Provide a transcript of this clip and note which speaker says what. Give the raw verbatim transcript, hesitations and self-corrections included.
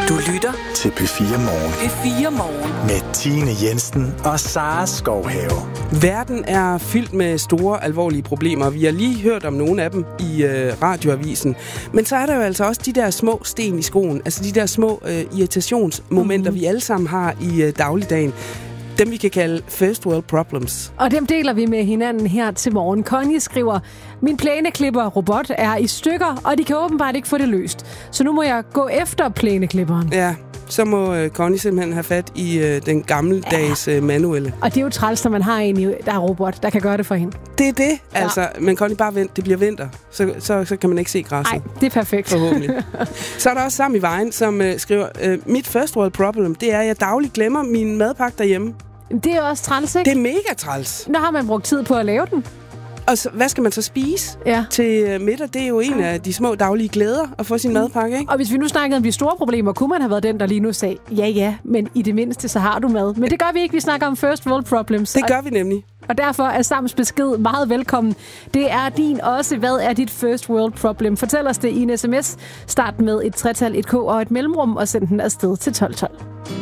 Speaker 1: Du lytter
Speaker 2: til P fire Morgen.
Speaker 1: P fire Morgen.
Speaker 2: Med Tine Jensen og Sara Skovhave.
Speaker 3: Verden er fyldt med store, alvorlige problemer. Vi har lige hørt om nogle af dem i øh, radioavisen. Men så er der jo altså også de der små sten i skoen. Altså de der små øh, irritationsmomenter, mm-hmm. vi alle sammen har i øh, dagligdagen. Dem vi kan kalde first world problems.
Speaker 4: Og dem deler vi med hinanden her til morgen. Connie skriver, min plæneklipper-robot er i stykker, og de kan åbenbart ikke få det løst. Så nu må jeg gå efter plæneklipperen.
Speaker 3: Ja, så må øh, Connie simpelthen have fat i øh, den gammeldags øh, manuelle.
Speaker 4: Og det er jo træls, når man har en, der er robot, der kan gøre det for hende.
Speaker 3: Det er det, ja. Altså. Men Connie, bare vent, det bliver vinter. Så, så, så kan man ikke se græsset.
Speaker 4: Nej, det er perfekt.
Speaker 3: Forhåbentlig. Så er der også Sam i Vejen, som øh, skriver, øh, mit first world problem, det er, at jeg dagligt glemmer min madpakke derhjemme.
Speaker 4: Det er også træls, ikke?
Speaker 3: Det er mega træls.
Speaker 4: Når har man brugt tid på at lave den?
Speaker 3: Og så, hvad skal man så spise
Speaker 4: ja.
Speaker 3: til middag? Det er jo en af de små daglige glæder at få sin mm. madpakke, ikke?
Speaker 4: Og hvis vi nu snakkede om de store problemer, kunne man have været den, der lige nu sagde, ja ja, men i det mindste, så har du mad. Men det gør vi ikke, vi snakker om first world problems.
Speaker 3: Det gør vi nemlig.
Speaker 4: Og derfor er Sams besked meget velkommen. Det er din også. Hvad er dit first world problem? Fortæl os det i en sms. Start med et tretal, et k og et mellemrum, og send den afsted til tolv tolv.